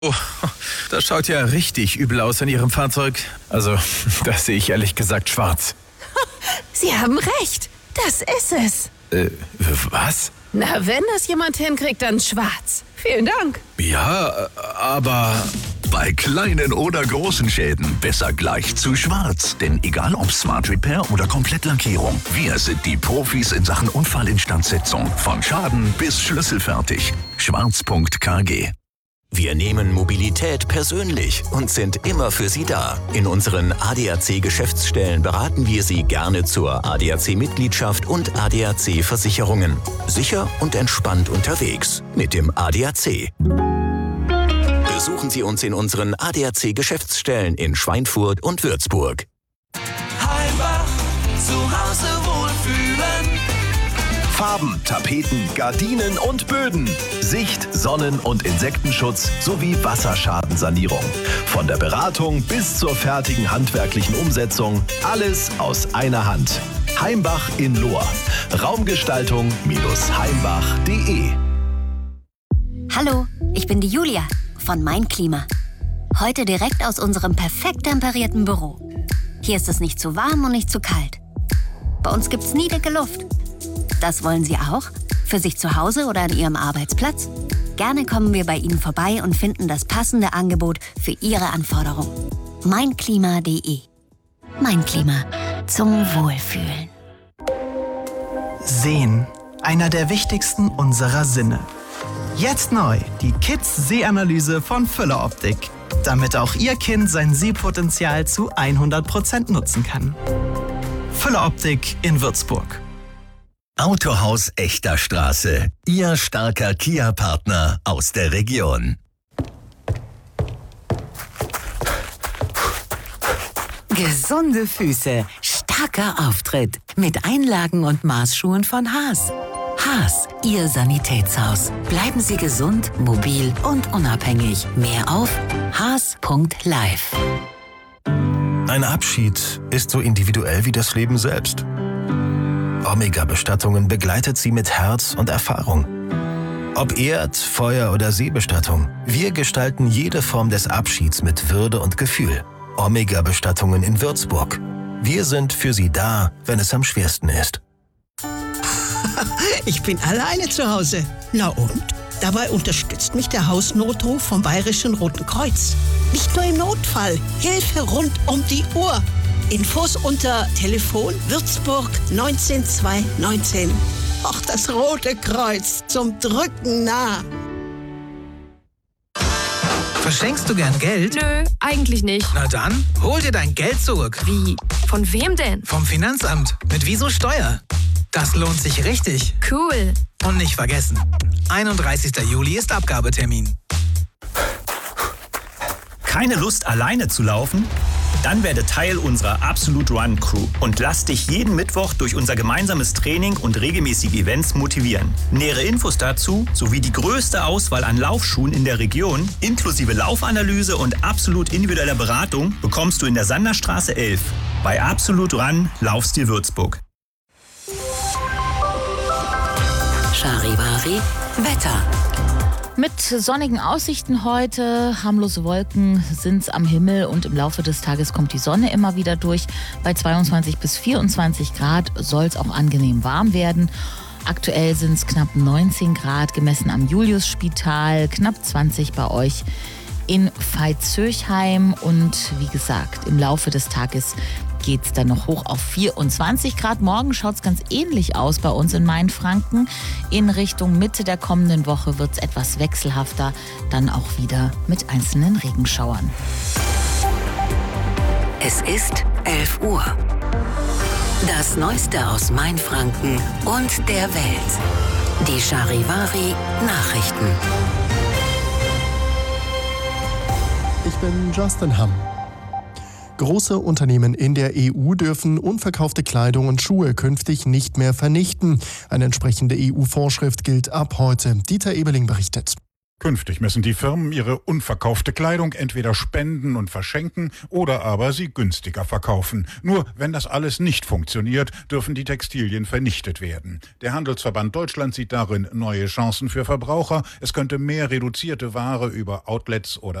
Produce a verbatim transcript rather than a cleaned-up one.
Oh, das schaut ja richtig übel aus in Ihrem Fahrzeug. Also, das sehe ich ehrlich gesagt schwarz. Sie haben recht. Das ist es. Äh, was? Na, wenn das jemand hinkriegt, dann schwarz. Vielen Dank. Ja, aber... Bei kleinen oder großen Schäden besser gleich zu schwarz. Denn egal ob Smart Repair oder Komplettlackierung, wir sind die Profis in Sachen Unfallinstandsetzung. Von Schaden bis schlüsselfertig. schwarz punkt k g. Wir nehmen Mobilität persönlich und sind immer für Sie da. In unseren A D A C-Geschäftsstellen beraten wir Sie gerne zur A D A C-Mitgliedschaft und A D A C-Versicherungen. Sicher und entspannt unterwegs mit dem A D A C. Besuchen Sie uns in unseren A D A C-Geschäftsstellen in Schweinfurt und Würzburg. Heimbach, zu Hause wohlfühlen. Farben, Tapeten, Gardinen und Böden. Sicht-, Sonnen- und Insektenschutz sowie Wasserschadensanierung. Von der Beratung bis zur fertigen handwerklichen Umsetzung. Alles aus einer Hand. Heimbach in Lohr. Raumgestaltung heimbach punkt de. Hallo, ich bin die Julia von Mein Klima. Heute direkt aus unserem perfekt temperierten Büro. Hier ist es nicht zu warm und nicht zu kalt. Bei uns gibt's nie dicke Luft. Das wollen Sie auch? Für sich zu Hause oder an Ihrem Arbeitsplatz? Gerne kommen wir bei Ihnen vorbei und finden das passende Angebot für Ihre Anforderungen. mein klima punkt de. Mein Klima. Zum Wohlfühlen. Sehen. Einer der wichtigsten unserer Sinne. Jetzt neu die Kids-Sehanalyse von Füller Optik. Damit auch Ihr Kind sein Sehpotenzial zu hundert Prozent nutzen kann. Füller Optik in Würzburg. Autohaus Echter Straße. Ihr starker Kia-Partner aus der Region. Gesunde Füße, starker Auftritt mit Einlagen und Maßschuhen von Haas. Haas, Ihr Sanitätshaus. Bleiben Sie gesund, mobil und unabhängig. Mehr auf haas punkt live. Ein Abschied ist so individuell wie das Leben selbst. Omega-Bestattungen begleitet Sie mit Herz und Erfahrung. Ob Erd-, Feuer- oder Seebestattung, wir gestalten jede Form des Abschieds mit Würde und Gefühl. Omega-Bestattungen in Würzburg. Wir sind für Sie da, wenn es am schwersten ist. Ich bin alleine zu Hause. Na und? Dabei unterstützt mich der Hausnotruf vom Bayerischen Roten Kreuz. Nicht nur im Notfall, Hilfe rund um die Uhr. Infos unter Telefon Würzburg neunzehn zweihundertneunzehn. Ach, das Rote Kreuz, zum Drücken nah. Verschenkst du gern Geld? Nö, eigentlich nicht. Na dann, hol dir dein Geld zurück. Wie? Von wem denn? Vom Finanzamt. Mit Wieso Steuer. Das lohnt sich richtig. Cool. Und nicht vergessen, einunddreißigster Juli ist Abgabetermin. Keine Lust, alleine zu laufen? Dann werde Teil unserer Absolute Run Crew und lass dich jeden Mittwoch durch unser gemeinsames Training und regelmäßige Events motivieren. Nähere Infos dazu sowie die größte Auswahl an Laufschuhen in der Region, inklusive Laufanalyse und absolut individueller Beratung, bekommst du in der Sanderstraße elf. Bei Absolute Run Laufstil Würzburg. Charivari Wetter. Mit sonnigen Aussichten heute, harmlose Wolken sind's am Himmel und im Laufe des Tages kommt die Sonne immer wieder durch. Bei zweiundzwanzig bis vierundzwanzig Grad soll es auch angenehm warm werden. Aktuell sind es knapp neunzehn Grad, gemessen am Juliusspital, knapp zwanzig bei euch in Veitshöchheim. Und wie gesagt, im Laufe des Tages geht es dann noch hoch auf vierundzwanzig Grad. Morgen schaut es ganz ähnlich aus bei uns in Mainfranken. In Richtung Mitte der kommenden Woche wird es etwas wechselhafter, dann auch wieder mit einzelnen Regenschauern. Es ist elf Uhr. Das Neueste aus Mainfranken und der Welt. Die Charivari Nachrichten. Ich bin Justin Hamm. Große Unternehmen in der E U dürfen unverkaufte Kleidung und Schuhe künftig nicht mehr vernichten. Eine entsprechende E U-Vorschrift gilt ab heute. Dieter Ebeling berichtet. Künftig müssen die Firmen ihre unverkaufte Kleidung entweder spenden und verschenken oder aber sie günstiger verkaufen. Nur wenn das alles nicht funktioniert, dürfen die Textilien vernichtet werden. Der Handelsverband Deutschland sieht darin neue Chancen für Verbraucher. Es könnte mehr reduzierte Ware über Outlets oder